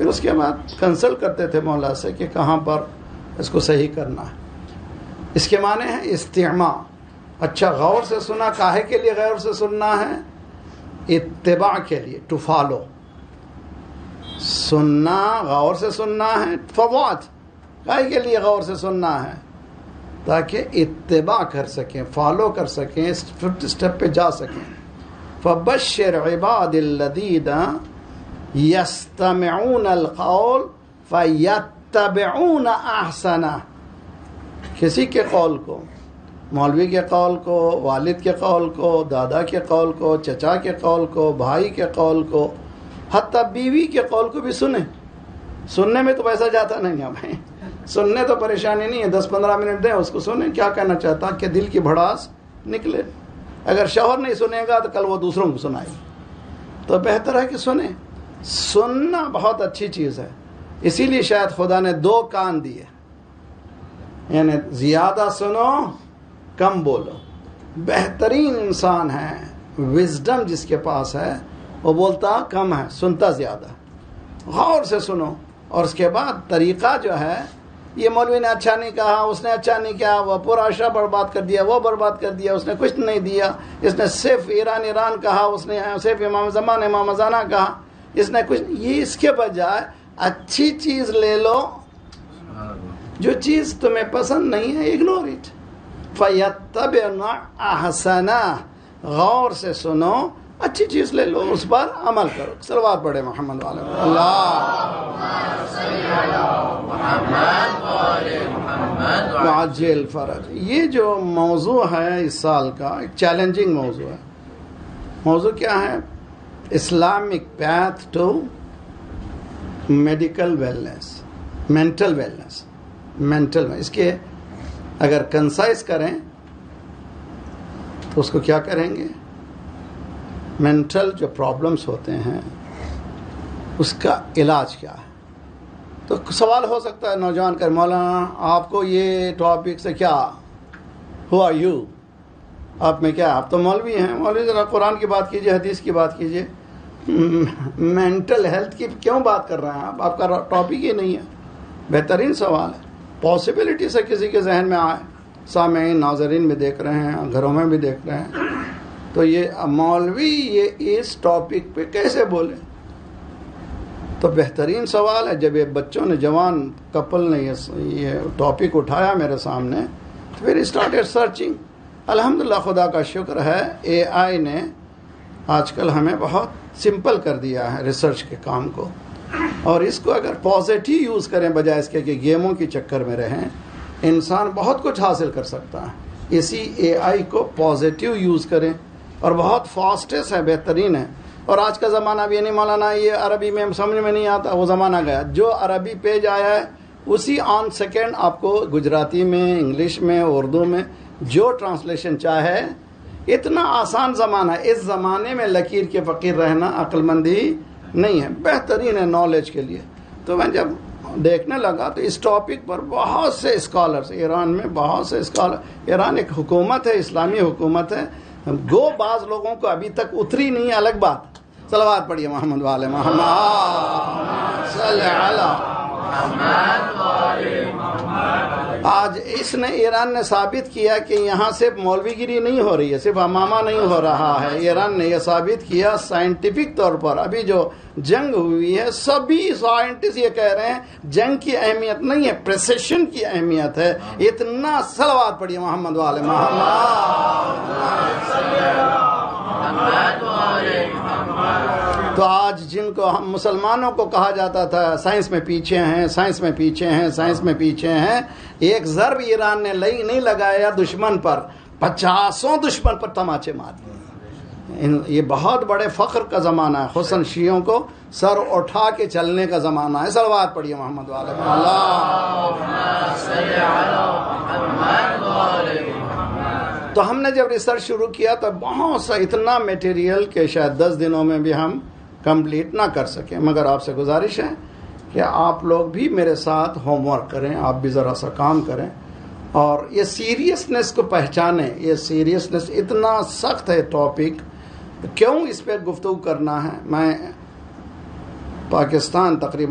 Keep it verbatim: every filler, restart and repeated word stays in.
پھر اس کے بعد کنسلٹ کرتے تھے مولا سے کہ کہاں پر اس کو صحیح کرنا ہے. اس کے معنی ہے استماع. اچھا غور سے سنا، کاہے کے لیے غور سے سننا ہے؟ اتباع کے لیے، ٹو فالو. سننا غور سے سننا ہے، فوات کاہے کے لیے غور سے سننا ہے؟ تاکہ اتباع کر سکیں، فالو کر سکیں، اسٹیپ پہ جا سکیں. فبشر عباد الذین یستمعون القول فیتبعون احسنہ. کسی کے قول کو، مولوی کے قول کو، والد کے قول کو، دادا کے قول کو، چچا کے قول کو، بھائی کے قول کو، حتیٰ بیوی کے قول کو بھی سنیں. سننے میں تو پیسہ جاتا نہیں ہے بھائی، سننے تو پریشانی نہیں ہے، دس پندرہ منٹ دیں اس کو، سنیں کیا کہنا چاہتا کہ دل کی بھڑاس نکلے. اگر شوہر نہیں سنے گا تو کل وہ دوسروں کو سنائے، تو بہتر ہے کہ سنیں. سننا بہت اچھی چیز ہے. اسی لیے شاید خدا نے دو کان دیے، یعنی زیادہ سنو کم بولو. بہترین انسان ہے، وزڈم جس کے پاس ہے وہ بولتا کم ہے، سنتا زیادہ. غور سے سنو. اور اس کے بعد طریقہ جو ہے، یہ مولوی نے اچھا نہیں کہا، اس نے اچھا نہیں کہا، وہ پورا عشرہ برباد کر دیا، وہ برباد کر دیا، اس نے کچھ نہیں دیا، اس نے صرف ایران ایران کہا، اس نے صرف امام زمان امام زانہ کہا، اس نے کچھ. یہ اس کے بجائے اچھی چیز لے لو، جو چیز تمہیں پسند نہیں ہے اگنور اٹ. فَيَتَّبِعْنَ أَحْسَنَهُ. غور سے سنو، اچھی چیز لے لو، اس پر عمل کرو. صلوات پڑھے محمد والے اللہ وعجل فرج. یہ جو موضوع ہے اس سال کا، ایک چیلنجنگ موضوع ہے. موضوع کیا ہے؟ Islamic path to medical wellness, mental wellness. Mental میں اس کے اگر کنسائز کریں تو اس کو کیا کریں گے؟ مینٹل جو پرابلمس ہوتے ہیں اس کا علاج کیا ہے. تو سوال ہو سکتا ہے نوجوان کر، مولانا آپ کو یہ ٹاپک سے کیا، ہو آر یو، آپ میں کیا، آپ تو مولوی ہیں، مولوی ذرا قرآن کی بات کیجئے، حدیث کی بات کیجئے، مینٹل ہیلتھ کی کیوں بات کر رہے ہیں آپ؟ آپ کا ٹاپک ہی نہیں ہے. بہترین سوال ہے. پاسبلٹی سے کسی کے ذہن میں آئے، سامعین ناظرین بھی دیکھ رہے ہیں، گھروں میں بھی دیکھ رہے ہیں، تو یہ مولوی یہ اس ٹاپک پہ کیسے بولے؟ تو بہترین سوال ہے. جب یہ بچوں نے، جوان کپل نے یہ ٹاپک اٹھایا میرے سامنے، تو پھر اسٹارٹیڈ سرچنگ. الحمدللہ خدا کا شکر ہے، اے آئی نے آج کل ہمیں بہت سمپل کر دیا ہے ریسرچ کے کام کو. اور اس کو اگر پازیٹیو یوز کریں بجائے اس کے کہ گیموں کی چکر میں رہیں، انسان بہت کچھ حاصل کر سکتا ہے. اسی اے آئی کو پازیٹیو یوز کریں، اور بہت فاسٹسٹ ہے، بہترین ہے. اور آج کا زمانہ بھی نہیں مولانا یہ عربی میں سمجھ میں نہیں آتا، وہ زمانہ گیا. جو عربی پیج آیا ہے اسی آن سیکنڈ آپ کو گجراتی میں، انگلش میں، اردو میں جو ٹرانسلیشن چاہے. اتنا آسان زمانہ ہے. اس زمانے میں لکیر کے فقیر رہنا عقل مندی نہیں ہے، بہترین ہے نالج کے لیے. تو میں جب دیکھنے لگا تو اس ٹاپک پر بہت سے اسکالرز، ایران میں بہت سے اسکالر، ایران ایک حکومت ہے، اسلامی حکومت ہے، گو بعض لوگوں کو ابھی تک اتری نہیں ہے، الگ بات. صلوات پڑھیے محمد والے محمد صلی اللہ. آج اس نے، ایران نے ثابت کیا کہ یہاں صرف مولوی گیری نہیں ہو رہی ہے، صرف امامہ نہیں ہو رہا ہے. ایران نے یہ ثابت کیا سائنٹیفک طور پر. ابھی جو جنگ ہوئی ہے، سبھی سائنٹسٹ یہ کہہ رہے ہیں جنگ کی اہمیت نہیں ہے، پریسیشن کی اہمیت ہے. اتنا صلوات پڑھیے محمد والے محمد. تو آج جن کو ہم مسلمانوں کو کہا جاتا تھا سائنس میں پیچھے ہیں، سائنس میں پیچھے ہیں، سائنس میں پیچھے ہیں، ایک ضرب ایران نے نہیں لگایا دشمن پر، پچاسوں دشمن پر تماچے مار دیے. یہ بہت بڑے فخر کا زمانہ ہے، حسن شیعوں کو سر اٹھا کے چلنے کا زمانہ ہے. صلوات پڑھیے محمد والے اللہ. تو ہم نے جب ریسرچ شروع کیا تو بہت سا اتنا میٹیریل کہ شاید دس دنوں میں بھی ہم کمپلیٹ نہ کر سکیں. مگر آپ سے گزارش ہے کہ آپ لوگ بھی میرے ساتھ ہوم ورک کریں، آپ بھی ذرا سا کام کریں اور یہ سیریسنس کو پہچانیں. یہ سیریسنس اتنا سخت ہے ٹاپک، کیوں اس پہ گفتگو کرنا ہے. میں پاکستان تقریباً